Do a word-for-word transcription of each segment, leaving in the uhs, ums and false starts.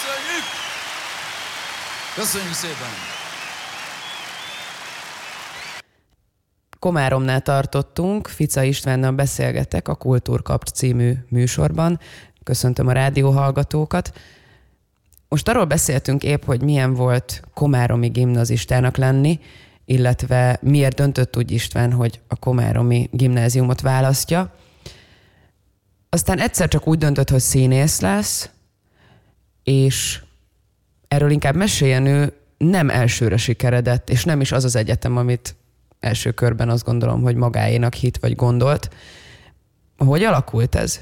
Köszönjük! Köszönjük szépen! Komáromnál tartottunk, Fica Istvánnal beszélgetek a Kultúrkapt című műsorban. Köszöntöm a rádióhallgatókat. Most arról beszéltünk épp, hogy milyen volt komáromi gimnazistának lenni, illetve miért döntött úgy István, hogy a komáromi gimnáziumot választja. Aztán egyszer csak úgy döntött, hogy színész lesz, és erről inkább meséljen, ő nem elsőre sikeredett, és nem is az az egyetem, amit első körben azt gondolom, hogy magáénak hit vagy gondolt. Hogy alakult ez?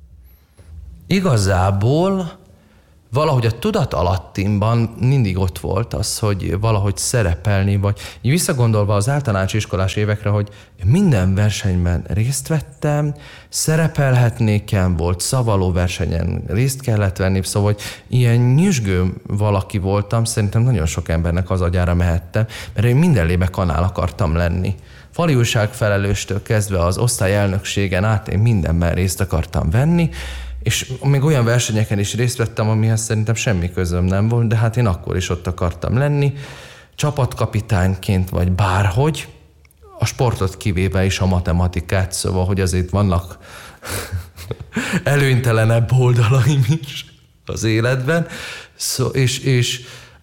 Igazából valahogy a tudat alattimban mindig ott volt az, hogy valahogy szerepelni, vagy visszagondolva az általános iskolás évekre, hogy minden versenyben részt vettem, szerepelhetnékem, volt szavaló versenyen részt kellett venni, szóval hogy ilyen nyüzsgő valaki voltam, szerintem nagyon sok embernek az agyára mehettem, mert én mindenlébe kanál akartam lenni. Fali újságfelelőstől kezdve az osztályelnökségen át én mindenben részt akartam venni, és még olyan versenyeken is részt vettem, amihez szerintem semmi közöm nem volt, de hát én akkor is ott akartam lenni, csapatkapitányként vagy bárhogy, a sportot kivéve is a matematikát, szóval, hogy azért vannak előnytelenebb oldalaim is az életben, szó, és, és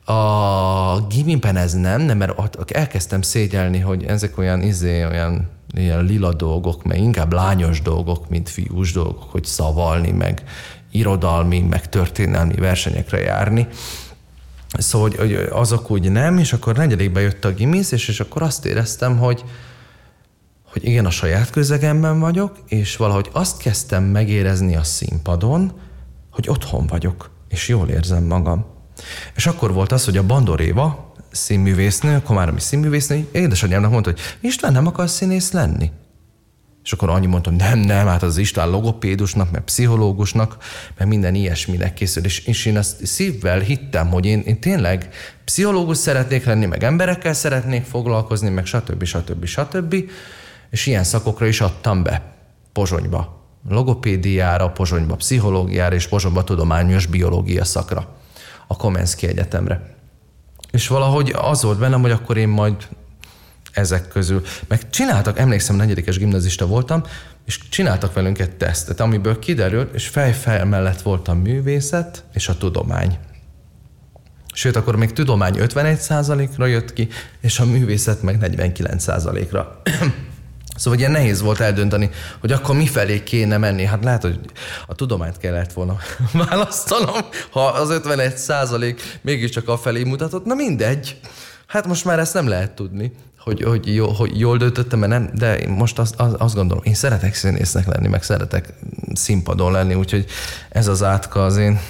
a gimiben ez nem, nem, mert elkezdtem szégyelni, hogy ezek olyan izé, olyan ilyen lila dolgok, meg inkább lányos dolgok, mint fiús dolgok, hogy szavalni, meg irodalmi, meg történelmi versenyekre járni. Szóval, hogy, hogy azok úgy nem, és akkor negyedikbe jött a gimiz, és, és akkor azt éreztem, hogy, hogy igen, a saját közegemben vagyok, és valahogy azt kezdtem megérezni a színpadon, hogy otthon vagyok, és jól érzem magam. És akkor volt az, hogy a Bandor Éva, színművésznő, a komáromi színművésznő, édesanyámnak mondta, hogy István, nem akarsz színész lenni? És akkor annyi mondtam, nem, nem, hát az István logopédusnak, meg pszichológusnak, meg minden ilyesminek készül. És, és én azt szívvel hittem, hogy én, én tényleg pszichológus szeretnék lenni, meg emberekkel szeretnék foglalkozni, meg stb. stb. stb. És ilyen szakokra is adtam be Pozsonyba. Logopédiára, Pozsonyba pszichológiára, és Pozsonyba tudományos biológia szakra. A Komenszki Egyetemre. És valahogy az volt bennem, hogy akkor én majd ezek közül. Meg csináltak, emlékszem, negyedikes gimnazista voltam, és csináltak velünk egy tesztet, amiből kiderült, és fej-fej mellett volt a művészet és a tudomány. Sőt, akkor még tudomány ötvenegy százalékra jött ki, és a művészet meg negyvenkilenc százalékra. Szóval ilyen nehéz volt eldönteni, hogy akkor mifelé kéne menni. Hát lehet, hogy a tudományt kellett volna választanom, ha az ötvenegy százalék mégiscsak afelé mutatott. Na mindegy. Hát most már ezt nem lehet tudni, hogy, hogy, jó, hogy jól döntöttem, mert nem, de én most azt, azt gondolom, én szeretek színésznek lenni, meg szeretek színpadon lenni, úgyhogy ez az átka az én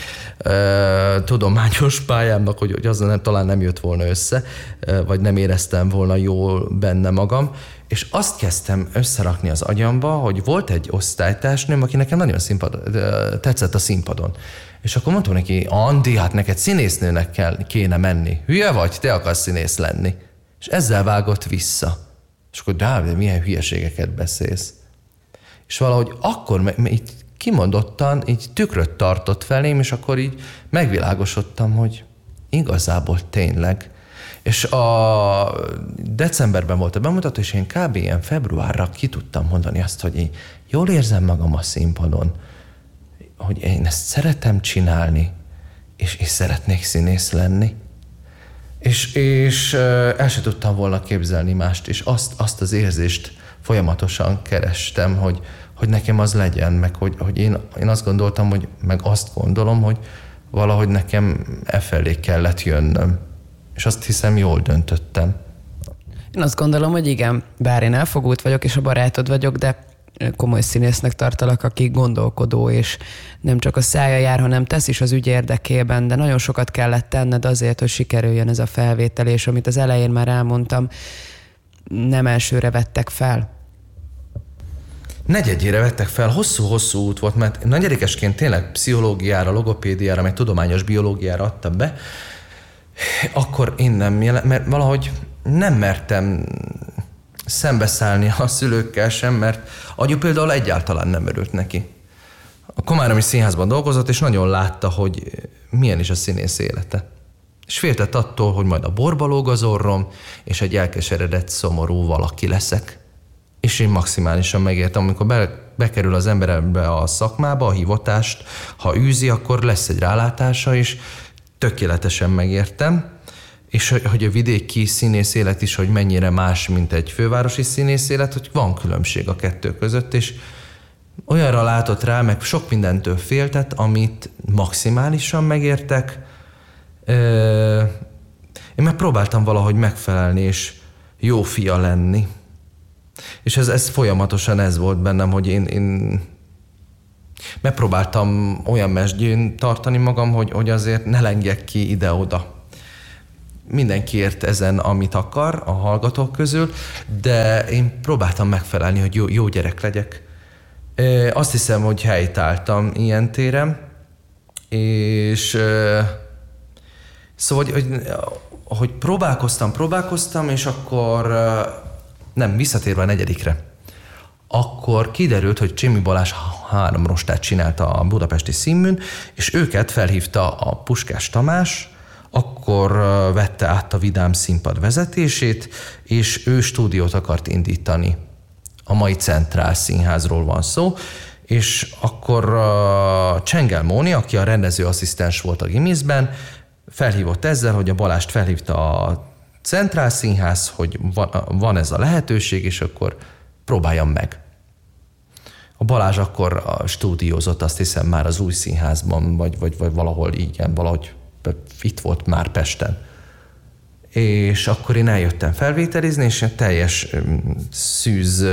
Uh, tudományos pályámnak, hogy, hogy azzal nem, talán nem jött volna össze, uh, vagy nem éreztem volna jól benne magam, és azt kezdtem összerakni az agyamba, hogy volt egy osztálytársnőm, aki nekem nagyon színpad, uh, tetszett a színpadon. És akkor mondtam neki, Andi, hát neked színésznőnek kell, kéne menni. Hülye vagy? Te akarsz színész lenni. És ezzel vágott vissza. És akkor, de milyen hülyeségeket beszélsz. És valahogy akkor me- me- itt kimondottan így tükröt tartott felém, és akkor így megvilágosodtam, hogy igazából tényleg. És a decemberben volt a bemutató, és én kb. Ilyen februárra ki tudtam mondani azt, hogy én jól érzem magam a színpadon, hogy én ezt szeretem csinálni, és, és szeretnék színész lenni. És, és el se tudtam volna képzelni mást, és azt, azt az érzést folyamatosan kerestem, hogy hogy nekem az legyen, meg hogy, hogy én, én azt gondoltam, hogy meg azt gondolom, hogy valahogy nekem e felé kellett jönnöm. És azt hiszem, jól döntöttem. Én azt gondolom, hogy igen, bár én elfogult vagyok, és a barátod vagyok, de komoly színésznek tartalak, aki gondolkodó, és nem csak a szája jár, hanem tesz is az ügy érdekében, de nagyon sokat kellett tenned azért, hogy sikerüljön ez a felvétel, és amit az elején már elmondtam, nem elsőre vettek fel. Negyedjére vettek fel, hosszú-hosszú út volt, mert negyedikesként tényleg pszichológiára, logopédiára, meg tudományos biológiára adtam be, akkor én nem jelen, mert valahogy nem mertem szembeszállni a szülőkkel sem, mert anyu például egyáltalán nem örült neki. a Komáromi Színházban dolgozott, és nagyon látta, hogy milyen is a színész élete. És féltett attól, hogy majd a borba lóg az orrom, és egy elkeseredett, szomorú valaki leszek. És én maximálisan megértem, amikor be, bekerül az ember ebbe a szakmába, a hivatást, ha űzi, akkor lesz egy rálátása, és tökéletesen megértem. És hogy a vidéki színész élet is, hogy mennyire más, mint egy fővárosi színész élet, hogy van különbség a kettő között, és olyanra látott rá, meg sok mindentől féltett, amit maximálisan megértek. Én meg próbáltam valahogy megfelelni, és jó fia lenni. És ez, ez folyamatosan ez volt bennem, hogy én, én megpróbáltam olyan mesdjén tartani magam, hogy, hogy azért ne lengjek ki ide-oda. Mindenki ért ezen, amit akar a hallgatók közül, de én próbáltam megfelelni, hogy jó, jó gyerek legyek. Azt hiszem, hogy helytálltam ilyen téren, és szóval, hogy, hogy próbálkoztam, próbálkoztam, és akkor nem, visszatérve a negyedikre, akkor kiderült, hogy Csémi Balázs három rostát csinálta a budapesti színműn, és őket felhívta a Puskás Tamás, akkor vette át a Vidám Színpad vezetését, és ő stúdiót akart indítani. A mai Centrál Színházról van szó, és akkor uh, Csengel Móni, aki a rendezőasszisztens volt a Gimiszben, felhívott ezzel, hogy a Balást felhívta a Centrál Színház, hogy van, van ez a lehetőség, és akkor próbáljam meg. A Balázs akkor a stúdiózott, azt hiszem már az Új Színházban, vagy, vagy, vagy valahol igen, valahogy itt volt már Pesten. És akkor én eljöttem felvételizni, és teljes szűz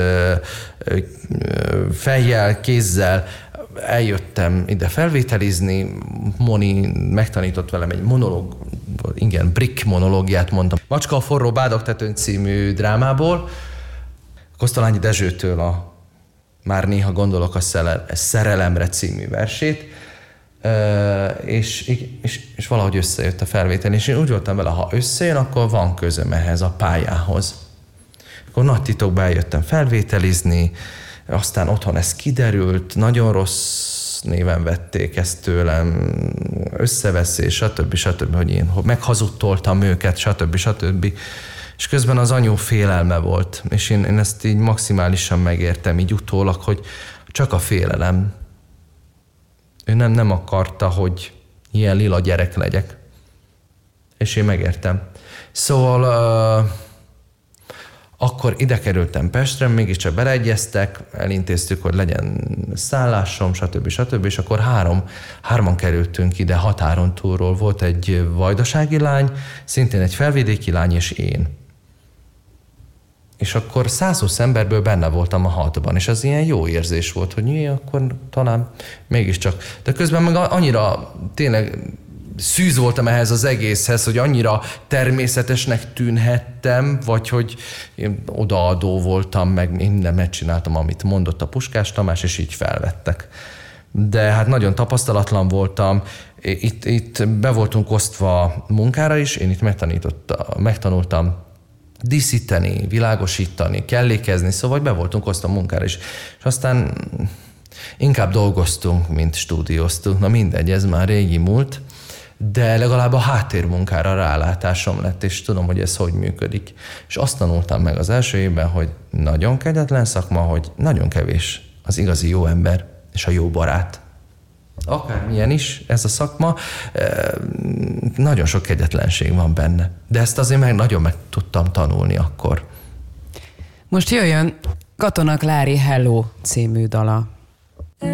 fejjel, kézzel eljöttem ide felvételizni. Moni megtanított velem egy monológ, igen, brick monológiát mondtam. Macska a forró Bádogtetőn című drámából, Kosztolányi Dezsőtől a Már néha gondolok a szerelemre című versét, Uh, és, és, és valahogy összejött a felvétel, és én úgy voltam vele, ha összejön, akkor van közöm ehhez a pályához. Akkor nagy titokban eljöttem felvételizni, aztán otthon ez kiderült, nagyon rossz néven vették ezt tőlem, összeveszés, stb. stb., hogy én meghazudtoltam őket, stb. stb. És közben az anyu félelme volt, és én, én ezt így maximálisan megértem, így utólag, hogy csak a félelem. Ő nem, nem akarta, hogy ilyen lila gyerek legyek. És én megértem. Szóval uh, akkor ide kerültem Pestre, mégiscsak beleegyeztek, elintéztük, hogy legyen szállásom, stb. stb. És akkor három, hárman kerültünk ide határon túlról. Volt egy vajdasági lány, szintén egy felvidéki lány, és én. És akkor százhúsz emberből benne voltam a hatban, és az ilyen jó érzés volt, hogy jé, akkor talán mégiscsak. De közben meg annyira tényleg szűz voltam ehhez az egészhez, hogy annyira természetesnek tűnhettem, vagy hogy én odaadó voltam, meg én nem megcsináltam, amit mondott a Puskás Tamás, és így felvettek. De hát nagyon tapasztalatlan voltam, itt, itt be voltunk osztva munkára is, én itt megtanultam díszíteni, világosítani, kellékezni, szóval be voltunk osztva munkára is. És aztán inkább dolgoztunk, mint stúdióztunk. Na mindegy, ez már régi múlt, de legalább a háttérmunkára rálátásom lett, és tudom, hogy ez hogy működik. És azt tanultam meg az első évben, hogy nagyon kegyetlen szakma, hogy nagyon kevés az igazi jó ember és a jó barát. Akármilyen is ez a szakma, nagyon sok kegyetlenség van benne. De ezt azért meg nagyon meg tudtam tanulni akkor. Most jöjjön Katona Klári Hello című dala.